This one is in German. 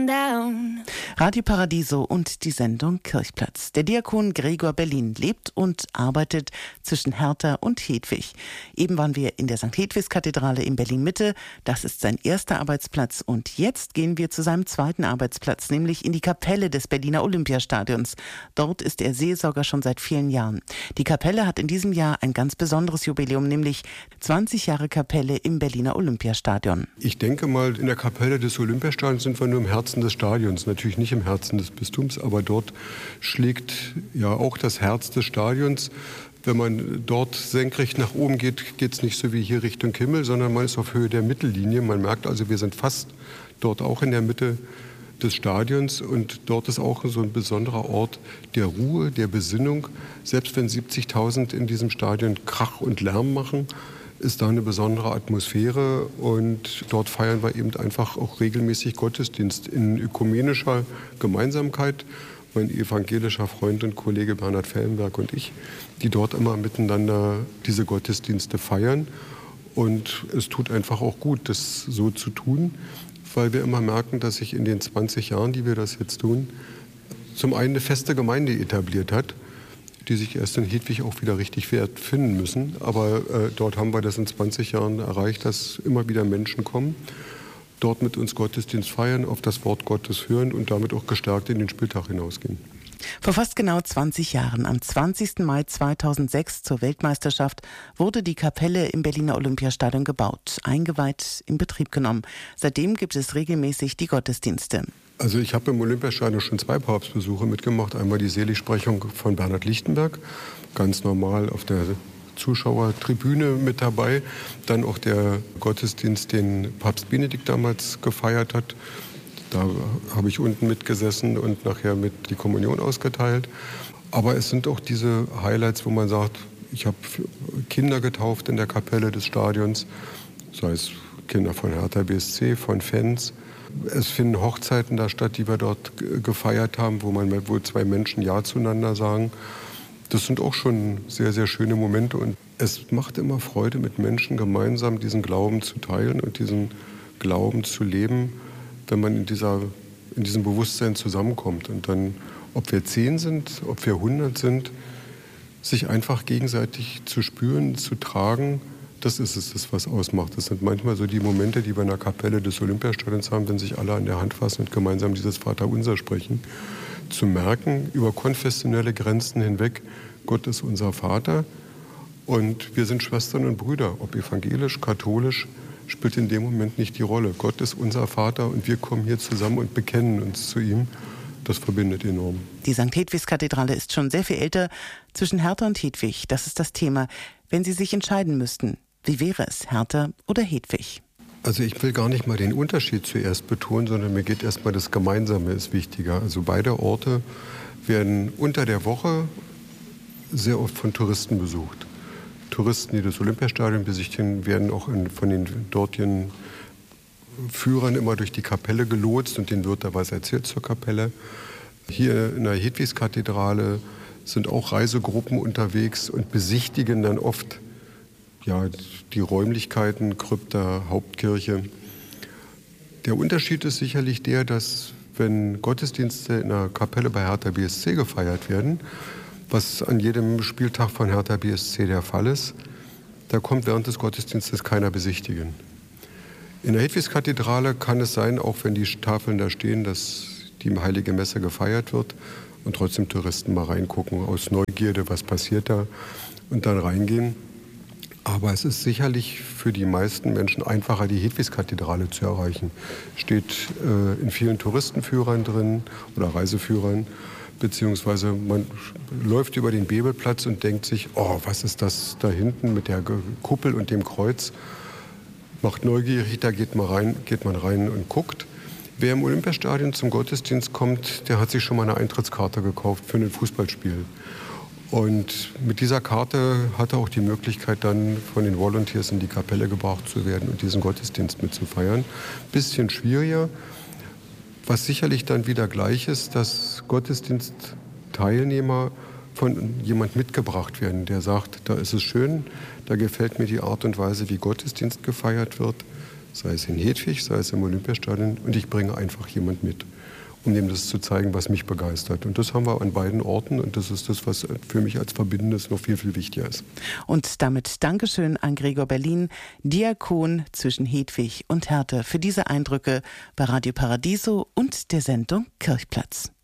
down. Radio Paradiso und die Sendung Kirchplatz. Der Diakon Gregor Berlin lebt und arbeitet zwischen Hertha und Hedwig. Eben waren wir in der St. Hedwigs-Kathedrale in Berlin-Mitte. Das ist sein erster Arbeitsplatz. Und jetzt gehen wir zu seinem zweiten Arbeitsplatz, nämlich in die Kapelle des Berliner Olympiastadions. Dort ist er Seelsorger schon seit vielen Jahren. Die Kapelle hat in diesem Jahr ein ganz besonderes Jubiläum, nämlich 20 Jahre Kapelle im Berliner Olympiastadion. Ich denke mal, in der Kapelle des Olympiastadions sind wir nur im Herzen des Stadions, natürlich nicht im Herzen des Bistums, aber dort schlägt ja auch das Herz des Stadions. Wenn man dort senkrecht nach oben geht, geht es nicht so wie hier Richtung Himmel, sondern man ist auf Höhe der Mittellinie. Man merkt also, wir sind fast dort auch in der Mitte des Stadions und dort ist auch so ein besonderer Ort der Ruhe, der Besinnung. Selbst wenn 70.000 in diesem Stadion Krach und Lärm machen, ist da eine besondere Atmosphäre und dort feiern wir eben einfach auch regelmäßig Gottesdienst in ökumenischer Gemeinsamkeit. Mein evangelischer Freund und Kollege Bernhard Fellenberg und ich, die dort immer miteinander diese Gottesdienste feiern. Und es tut einfach auch gut, das so zu tun, weil wir immer merken, dass sich in den 20 Jahren, die wir das jetzt tun, zum einen eine feste Gemeinde etabliert hat, die sich erst in Hedwig auch wieder richtig finden müssen. Aber dort haben wir das in 20 Jahren erreicht, dass immer wieder Menschen kommen, dort mit uns Gottesdienst feiern, auf das Wort Gottes hören und damit auch gestärkt in den Spieltag hinausgehen. Vor fast genau 20 Jahren, am 20. Mai 2006 zur Weltmeisterschaft, wurde die Kapelle im Berliner Olympiastadion gebaut, eingeweiht, in Betrieb genommen. Seitdem gibt es regelmäßig die Gottesdienste. Also ich habe im Olympiastadion schon 2 Papstbesuche mitgemacht. Einmal die Seligsprechung von Bernhard Lichtenberg, ganz normal auf der Zuschauertribüne mit dabei. Dann auch der Gottesdienst, den Papst Benedikt damals gefeiert hat. Da habe ich unten mitgesessen und nachher mit die Kommunion ausgeteilt. Aber es sind auch diese Highlights, wo man sagt, ich habe Kinder getauft in der Kapelle des Stadions, sei es Kinder von Hertha BSC, von Fans. Es finden Hochzeiten da statt, die wir dort gefeiert haben, wo 2 Menschen Ja zueinander sagen. Das sind auch schon sehr, sehr schöne Momente. Und es macht immer Freude, mit Menschen gemeinsam diesen Glauben zu teilen und diesen Glauben zu leben, wenn man in diesem Bewusstsein zusammenkommt. Und dann, ob wir 10 sind, ob wir 100 sind, sich einfach gegenseitig zu spüren, zu tragen, das ist es, was ausmacht. Das sind manchmal so die Momente, die wir in der Kapelle des Olympiastadions haben, wenn sich alle an der Hand fassen und gemeinsam dieses Vaterunser sprechen. Zu merken, über konfessionelle Grenzen hinweg, Gott ist unser Vater und wir sind Schwestern und Brüder, ob evangelisch, katholisch, spielt in dem Moment nicht die Rolle. Gott ist unser Vater und wir kommen hier zusammen und bekennen uns zu ihm. Das verbindet enorm. Die St. Hedwigs-Kathedrale ist schon sehr viel älter. Zwischen Hertha und Hedwig, das ist das Thema. Wenn Sie sich entscheiden müssten, wie wäre es, Hertha oder Hedwig? Also ich will gar nicht mal den Unterschied zuerst betonen, sondern mir geht erstmal das Gemeinsame ist wichtiger. Also beide Orte werden unter der Woche sehr oft von Touristen besucht. Touristen, die das Olympiastadion besichtigen, werden auch von den dortigen Führern immer durch die Kapelle gelotst und denen wird da was erzählt zur Kapelle. Hier in der Hedwigskathedrale sind auch Reisegruppen unterwegs und besichtigen dann oft die Räumlichkeiten, Krypta, Hauptkirche. Der Unterschied ist sicherlich der, dass wenn Gottesdienste in der Kapelle bei Hertha BSC gefeiert werden, was an jedem Spieltag von Hertha BSC der Fall ist, da kommt während des Gottesdienstes keiner besichtigen. In der Hedwigskathedrale kann es sein, auch wenn die Tafeln da stehen, dass die Heilige Messe gefeiert wird und trotzdem Touristen mal reingucken aus Neugierde, was passiert da und dann reingehen. Aber es ist sicherlich für die meisten Menschen einfacher, die Hedwigskathedrale zu erreichen. Steht in vielen Touristenführern drin oder Reiseführern, beziehungsweise man läuft über den Bebelplatz und denkt sich, oh, was ist das da hinten mit der Kuppel und dem Kreuz? Macht neugierig, da geht man rein und guckt. Wer im Olympiastadion zum Gottesdienst kommt, der hat sich schon mal eine Eintrittskarte gekauft für ein Fußballspiel. Und mit dieser Karte hat er auch die Möglichkeit, dann von den Volunteers in die Kapelle gebracht zu werden und diesen Gottesdienst mitzufeiern. Bisschen schwieriger, was sicherlich dann wieder gleich ist, dass Gottesdienstteilnehmer von jemand mitgebracht werden, der sagt, da ist es schön, da gefällt mir die Art und Weise, wie Gottesdienst gefeiert wird. sei es in Hedwig, sei es im Olympiastadion, und ich bringe einfach jemand mit, um dem das zu zeigen, was mich begeistert. Und das haben wir an beiden Orten, und das ist das, was für mich als Verbindendes noch viel, viel wichtiger ist. Und damit Dankeschön an Gregor Berlin, Diakon zwischen Hedwig und Hertha, für diese Eindrücke bei Radio Paradiso und der Sendung Kirchplatz.